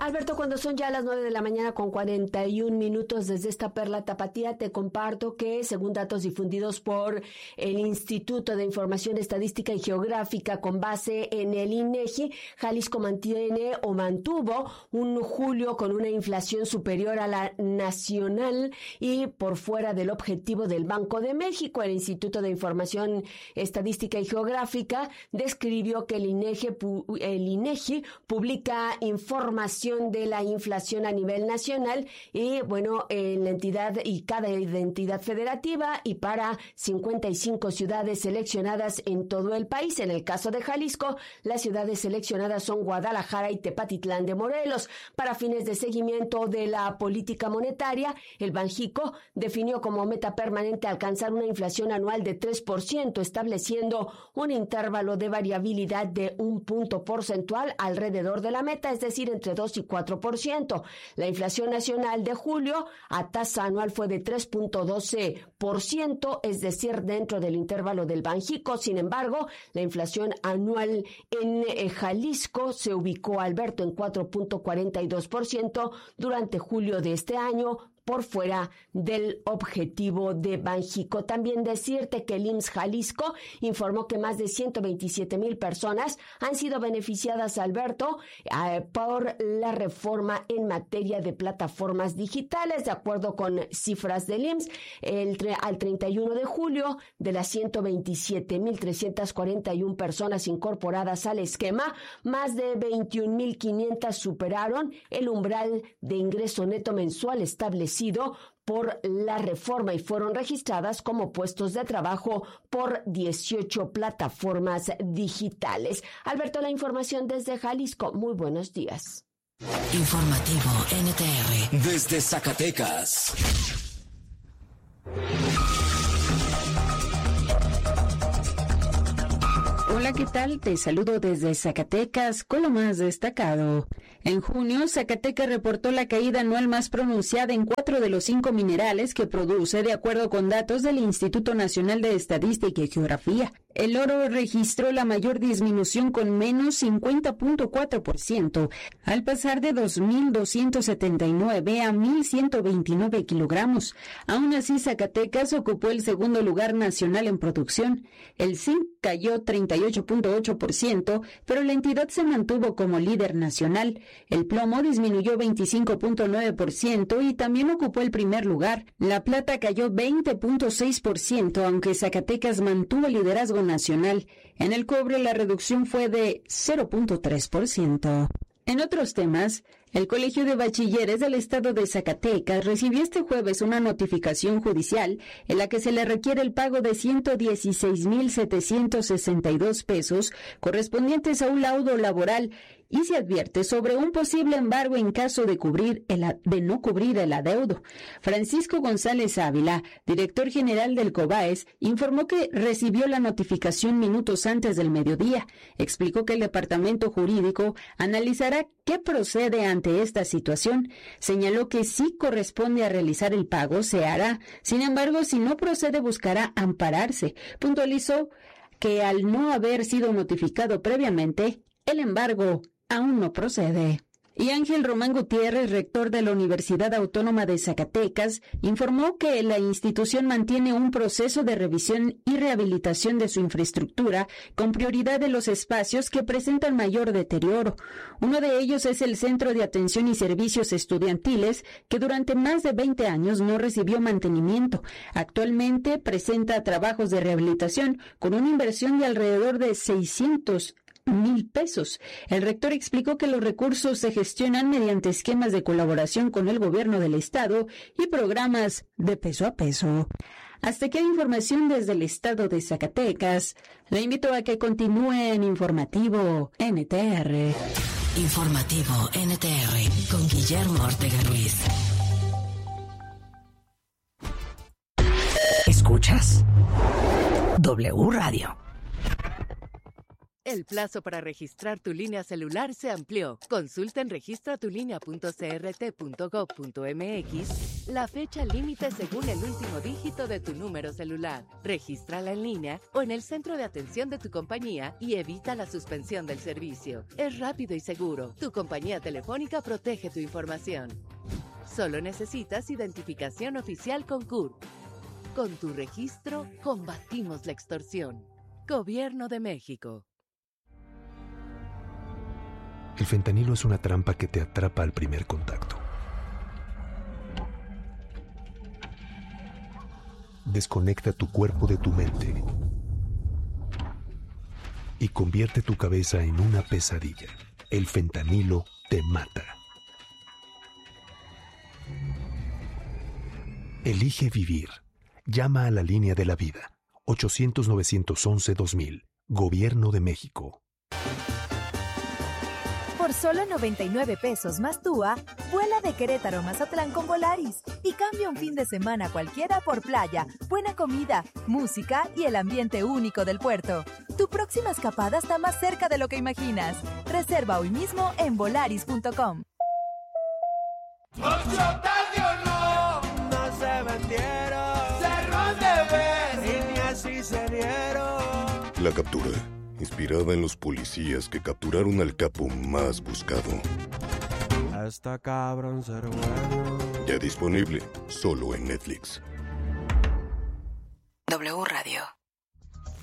Alberto, cuando son ya las 9 de la mañana con 41 minutos desde esta perla tapatía, te comparto que, según datos difundidos por el Instituto de Información Estadística y Geográfica con base en el INEGI, Jalisco mantuvo un julio con una inflación superior a la nacional y por fuera del objetivo del Banco de México. El Instituto de Información Estadística y Geográfica describió que el INEGI publica información de la inflación a nivel nacional y, en la entidad y cada entidad federativa y para 55 ciudades seleccionadas en todo el país. En el caso de Jalisco, las ciudades seleccionadas son Guadalajara y Tepatitlán de Morelos. Para fines de seguimiento de la política monetaria, el Banjico definió como meta permanente alcanzar una inflación anual de 3%, estableciendo un intervalo de variabilidad de 1 punto porcentual alrededor de la meta, es decir, entre 2 y 4%. La inflación nacional de julio a tasa anual fue de 3.12%, es decir, dentro del intervalo del Banjico. Sin embargo, la inflación anual en Jalisco se ubicó, Alberto, en 4.42% durante julio de este año, por fuera del objetivo de Banjico. También decirte que el IMSS Jalisco informó que más de 127,000 personas han sido beneficiadas, Alberto, por la reforma en materia de plataformas digitales. De acuerdo con cifras del IMSS, al 31 de julio, de las 127,341 personas incorporadas al esquema, más de 21,500 superaron el umbral de ingreso neto mensual establecido por la reforma y fueron registradas como puestos de trabajo por 18 plataformas digitales. Alberto, la información desde Jalisco. Muy buenos días. Informativo NTR desde Zacatecas. Hola, ¿qué tal? Te saludo desde Zacatecas con lo más destacado. En junio, Zacatecas reportó la caída anual más pronunciada en 4 de los 5 minerales que produce, de acuerdo con datos del Instituto Nacional de Estadística y Geografía. El oro registró la mayor disminución con menos 50.4%, al pasar de 2.279 a 1.129 kilogramos. Aún así, Zacatecas ocupó el segundo lugar nacional en producción. El zinc cayó 38.8%, pero la entidad se mantuvo como líder nacional. El plomo disminuyó 25.9% y también ocupó el primer lugar. La plata cayó 20.6%, aunque Zacatecas mantuvo el liderazgo nacional. En el cobre la reducción fue de 0.3%. En otros temas, el Colegio de Bachilleres del Estado de Zacatecas recibió este jueves una notificación judicial en la que se le requiere el pago de 116,762 pesos correspondientes a un laudo laboral y se advierte sobre un posible embargo en caso de no cubrir el adeudo. Francisco González Ávila, director general del COBAES, informó que recibió la notificación minutos antes del mediodía. Explicó que el departamento jurídico analizará qué procede ante esta situación. Señaló que si corresponde a realizar el pago, se hará. Sin embargo, si no procede, buscará ampararse. Puntualizó que al no haber sido notificado previamente, el embargo aún no procede. Y Ángel Román Gutiérrez, rector de la Universidad Autónoma de Zacatecas, informó que la institución mantiene un proceso de revisión y rehabilitación de su infraestructura con prioridad de los espacios que presentan mayor deterioro. Uno de ellos es el Centro de Atención y Servicios Estudiantiles, que durante más de 20 años no recibió mantenimiento. Actualmente presenta trabajos de rehabilitación con una inversión de alrededor de 600,000 pesos. El rector explicó que los recursos se gestionan mediante esquemas de colaboración con el gobierno del estado y programas de peso a peso. Hasta aquí la información desde el estado de Zacatecas. Le invito a que continúe en Informativo NTR. Informativo NTR con Guillermo Ortega Ruiz. ¿Escuchas? W Radio. El plazo para registrar tu línea celular se amplió. Consulta en registratulinea.crt.gov.mx la fecha límite según el último dígito de tu número celular. Regístrala en línea o en el centro de atención de tu compañía y evita la suspensión del servicio. Es rápido y seguro. Tu compañía telefónica protege tu información. Solo necesitas identificación oficial con CURP. Con tu registro, combatimos la extorsión. Gobierno de México. El fentanilo es una trampa que te atrapa al primer contacto. Desconecta tu cuerpo de tu mente y convierte tu cabeza en una pesadilla. El fentanilo te mata. Elige vivir. Llama a la línea de la vida. 800-911-2000. Gobierno de México. Por solo 99 pesos más TUA, vuela de Querétaro a Mazatlán con Volaris y cambia un fin de semana cualquiera por playa, buena comida, música y el ambiente único del puerto. Tu próxima escapada está más cerca de lo que imaginas. Reserva hoy mismo en volaris.com. No se vendieron, cerró de ver y ni así se dieron. La captura, inspirada en los policías que capturaron al capo más buscado. Está cabrón ser bueno. Ya disponible, solo en Netflix. W Radio.